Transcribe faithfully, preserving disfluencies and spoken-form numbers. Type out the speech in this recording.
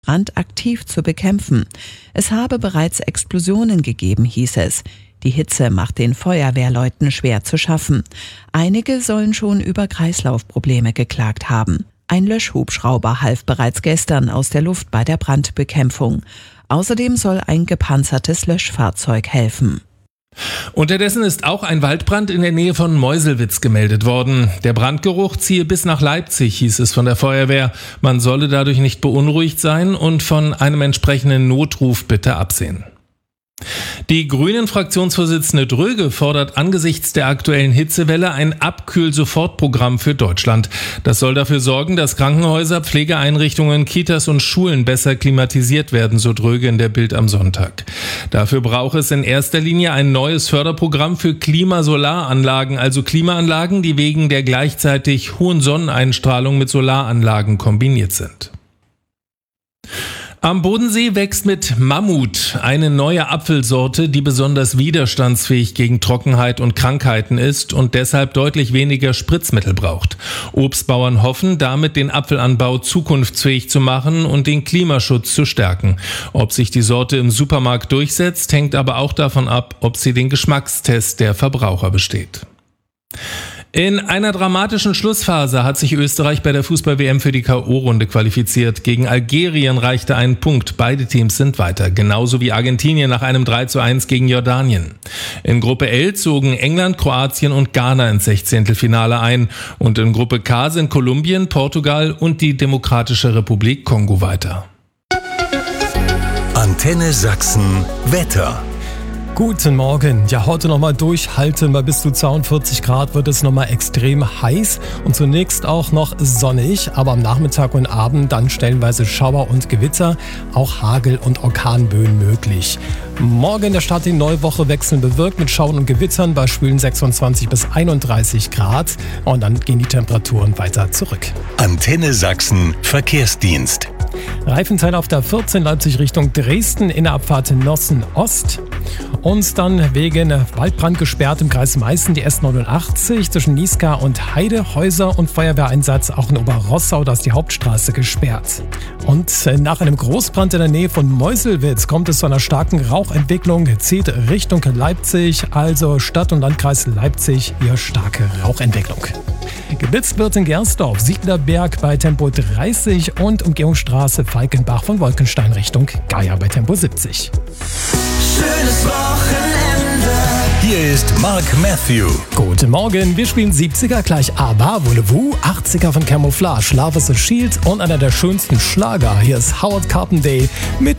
Brand aktiv zu bekämpfen. Es habe bereits Explosionen gegeben, hieß es. Die Hitze macht den Feuerwehrleuten schwer zu schaffen. Einige sollen schon über Kreislaufprobleme geklagt haben. Ein Löschhubschrauber half bereits gestern aus der Luft bei der Brandbekämpfung. Außerdem soll ein gepanzertes Löschfahrzeug helfen. Unterdessen ist auch ein Waldbrand in der Nähe von Meuselwitz gemeldet worden. Der Brandgeruch ziehe bis nach Leipzig, hieß es von der Feuerwehr. Man solle dadurch nicht beunruhigt sein und von einem entsprechenden Notruf bitte absehen. Die Grünen-Fraktionsvorsitzende Dröge fordert angesichts der aktuellen Hitzewelle ein Abkühl-Sofortprogramm für Deutschland. Das soll dafür sorgen, dass Krankenhäuser, Pflegeeinrichtungen, Kitas und Schulen besser klimatisiert werden, so Dröge in der Bild am Sonntag. Dafür braucht es in erster Linie ein neues Förderprogramm für Klimasolaranlagen, also Klimaanlagen, die wegen der gleichzeitig hohen Sonneneinstrahlung mit Solaranlagen kombiniert sind. Am Bodensee wächst mit Mammut eine neue Apfelsorte, die besonders widerstandsfähig gegen Trockenheit und Krankheiten ist und deshalb deutlich weniger Spritzmittel braucht. Obstbauern hoffen, damit den Apfelanbau zukunftsfähig zu machen und den Klimaschutz zu stärken. Ob sich die Sorte im Supermarkt durchsetzt, hängt aber auch davon ab, ob sie den Geschmackstest der Verbraucher besteht. In einer dramatischen Schlussphase hat sich Österreich bei der Fußball-W M für die K O-Runde qualifiziert. Gegen Algerien reichte ein Punkt. Beide Teams sind weiter. Genauso wie Argentinien nach einem drei zu eins gegen Jordanien. In Gruppe L zogen England, Kroatien und Ghana ins Sechzehntelfinale ein. Und in Gruppe K sind Kolumbien, Portugal und die Demokratische Republik Kongo weiter. Antenne Sachsen Wetter. Guten Morgen. Ja, heute nochmal durchhalten. Bei bis zu zweiundvierzig Grad wird es nochmal extrem heiß und zunächst auch noch sonnig, aber am Nachmittag und Abend dann stellenweise Schauer und Gewitter, auch Hagel und Orkanböen möglich. Morgen der Start in die neue Woche wechselnd bewirkt mit Schauern und Gewittern bei schwülen sechsundzwanzig bis einunddreißig Grad und dann gehen die Temperaturen weiter zurück. Antenne Sachsen Verkehrsdienst. Reifenteil auf der vierzehn Leipzig Richtung Dresden in der Abfahrt Nossen Ost. Und dann wegen Waldbrand gesperrt im Kreis Meißen die S neunundachtzig zwischen Niesca und Heidehäuser und Feuerwehreinsatz auch in Oberrossau, da ist die Hauptstraße gesperrt. Und nach einem Großbrand in der Nähe von Meuselwitz kommt es zu einer starken Rauchentwicklung, zieht Richtung Leipzig, also Stadt- und Landkreis Leipzig, hier starke Rauchentwicklung. Geblitzt wird in Gersdorf, Siedlerberg bei Tempo dreißig und Umgehungsstraße Falkenbach von Wolkenstein Richtung Geier bei Tempo siebzig. Schönes Wochenende. Hier ist Mark Matthew. Guten Morgen, wir spielen siebziger gleich Aber, Voulez-vous, achtziger von Camouflage, Love is a Shield und einer der schönsten Schlager. Hier ist Howard Carpendale mit